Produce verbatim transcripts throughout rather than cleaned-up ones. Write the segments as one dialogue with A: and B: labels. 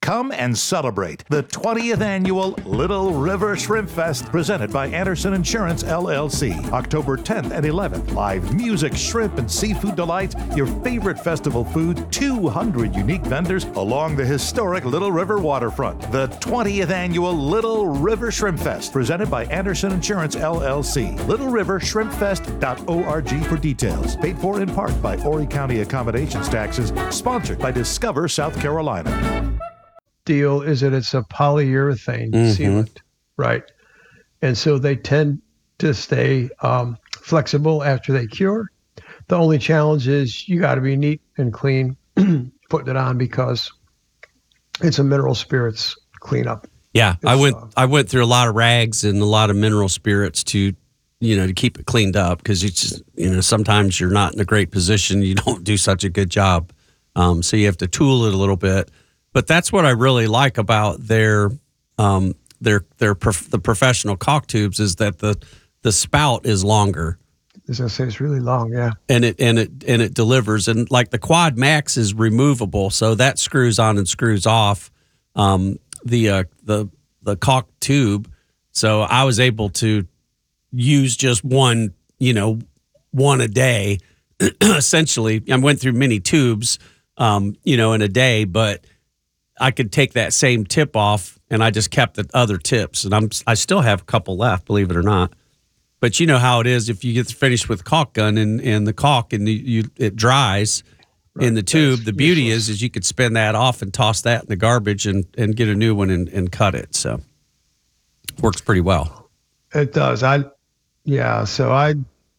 A: Come and celebrate the twentieth annual Little River Shrimp Fest presented by Anderson Insurance, L L C. October tenth and eleventh, live music, shrimp, and seafood delights, your favorite festival food, two hundred unique vendors along the historic Little River waterfront. The twentieth annual Little River Shrimp Fest presented by Anderson Insurance, L L C. little river shrimp fest dot org for details. Paid for in part by Horry County Accommodations Taxes. Sponsored by Discover South Carolina.
B: Deal is that it's a polyurethane
C: Mm-hmm.
B: sealant, right? And so they tend to stay um, flexible after they cure. The only challenge is you got to be neat and clean putting it on because it's a mineral spirits cleanup.
C: Yeah,
B: It's,
C: I went
B: uh,
C: I went through a lot of rags and a lot of mineral spirits to, you know, to keep it cleaned up because you just, you know, sometimes you're not in a great position. You don't do such a good job, um, so you have to tool it a little bit. But that's what I really like about their um, their their prof- the professional caulk tubes is that the the spout is longer.
B: As I say, it's really long, yeah.
C: And it and it and it delivers. And like the Quad Max is removable, so that screws on and screws off um, the uh, the the caulk tube. So I was able to use just one, you know, one a day. Essentially, I went through many tubes, um, you know, in a day, but I could take that same tip off, and I just kept the other tips, and I'm I still have a couple left, believe it or not. But you know how it is if you get finished with caulk gun and, and the caulk and you, you it dries
B: Right.
C: in the tube.
B: That's
C: The beauty
B: useless.
C: is is you could spin that off and toss that in the garbage and, and get a new one and, and cut it. So works pretty well.
B: It does. I, yeah. So I,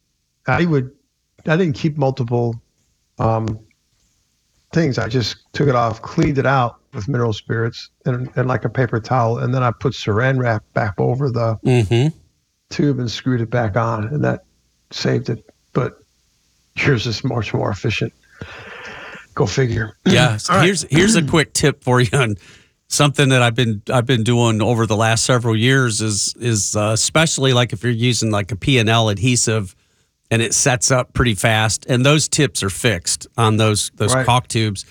B: I would, I didn't keep multiple um, things. I just took it off, cleaned it out with mineral spirits and, and like a paper towel, and then I put Saran wrap back over the
C: Mm-hmm.
B: tube and screwed it back on, and that saved it. But yours is much more efficient. Go figure.
C: Yeah. So
B: All right.
C: here's here's a quick tip for you on something that I've been I've been doing over the last several years is is uh, especially like if you're using like a P and L adhesive and it sets up pretty fast, and those tips are fixed on those those
B: Right.
C: caulk tubes.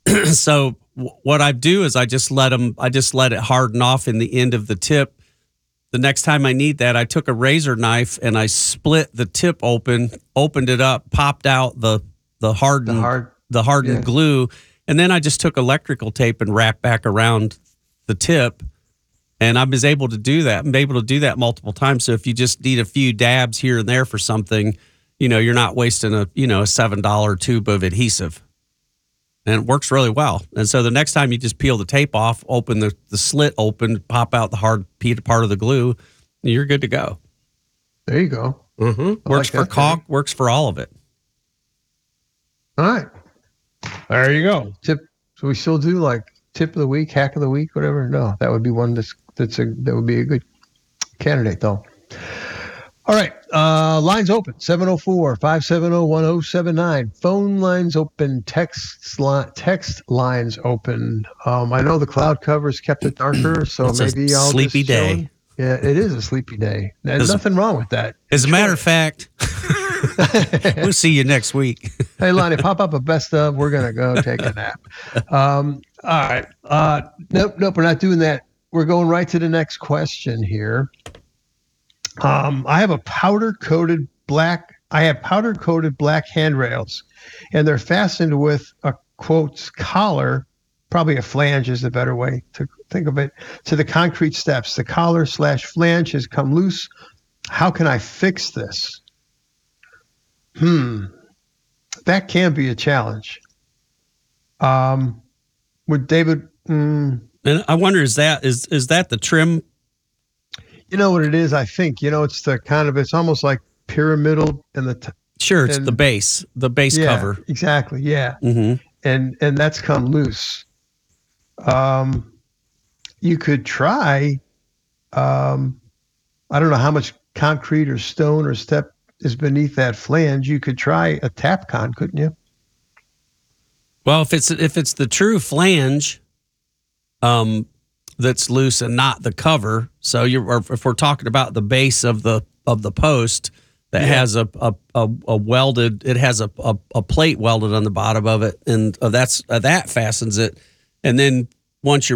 C: So w- what I do is I just let them I just let it harden off in the end of the tip. The next time I need that, I took a razor knife and I split the tip open, opened it up, popped out the the hardened
B: The hard-
C: the hardened
B: yeah.
C: glue, and then I just took electrical tape and wrapped back around the tip. And I was able to do that. I'm able to do that multiple times. So if you just need a few dabs here and there for something, you know, you're not wasting a you know a seven dollar tube of adhesive. And it works really well. And so the next time you just peel the tape off, open the, the slit open, pop out the hard pe- part of the glue, and you're good to go.
B: There you go.
C: Mm-hmm.
B: I
C: Works
B: like
C: for
B: that,
C: caulk, works for all of it.
B: All right. There you go. Tip. So we still do like tip of the week, hack of the week, whatever. No, that would be one that's that's a that would be a good candidate though. All right. Uh, lines open. seven oh four, five seven oh, one oh seven nine. Phone lines open. Text li- text lines open. Um, I know the cloud covers kept it darker, so
C: It's a
B: maybe I'll
C: sleepy
B: just chill
C: day.
B: in. Yeah, it is a sleepy day. There's
C: As-
B: nothing wrong with that.
C: As a matter of fact, we'll see you next week.
B: Hey, Lonnie, pop up a best of. We're going to go take a nap. Um, all right. Uh, nope, nope, we're not doing that. We're going right to the next question here. Um, I have a powder coated black, I have powder coated black handrails, and they're fastened with a quotes collar, probably a flange is the better way to think of it, to the concrete steps. The collar slash flange has come loose. How can I fix this? Hmm. That can be a challenge. Um, would David, mm,
C: And I wonder, is that is is that the trim?
B: you know what it is? I think, you know, it's the kind of, it's almost like pyramidal and the, t-
C: Sure, it's
B: And-
C: the base, the base
B: yeah,
C: cover.
B: exactly. Yeah.
C: Mm-hmm.
B: And, and that's come loose. Um, you could try, um, I don't know how much concrete or stone or step is beneath that flange. You could try a Tapcon, couldn't you?
C: Well, if it's if it's the true flange, um, that's loose and not the cover. So you're, or if we're talking about the base of the of the post that
B: Yeah.
C: has a a, a a welded, it has a, a a plate welded on the bottom of it, and uh, that's uh, that fastens it, and then once you're